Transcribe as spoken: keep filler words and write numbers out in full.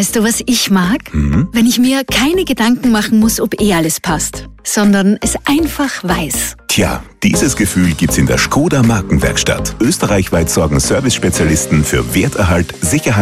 Weißt du, was ich mag? Mhm. Wenn ich mir keine Gedanken machen muss, ob eh alles passt, sondern es einfach weiß. Tja, dieses Gefühl gibt's in der Škoda Markenwerkstatt. Österreichweit sorgen Service-Spezialisten für Werterhalt, Sicherheit